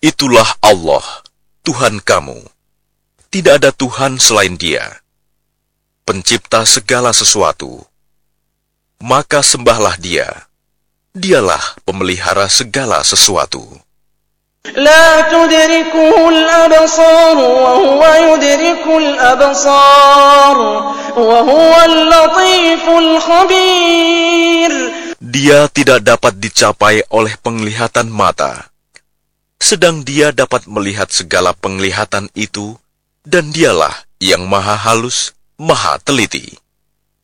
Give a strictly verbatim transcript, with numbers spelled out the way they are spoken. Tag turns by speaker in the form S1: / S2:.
S1: Itulah Allah, Tuhan kamu. Tidak ada Tuhan selain Dia, pencipta segala sesuatu. Maka sembahlah Dia. Dialah pemelihara segala sesuatu.
S2: لا تدركه الأبصار وهو يدرك الأبصار وهو اللطيف الخبير.
S1: Dia tidak dapat dicapai oleh penglihatan mata, sedang Dia dapat melihat segala penglihatan itu, dan Dialah yang maha halus, maha teliti.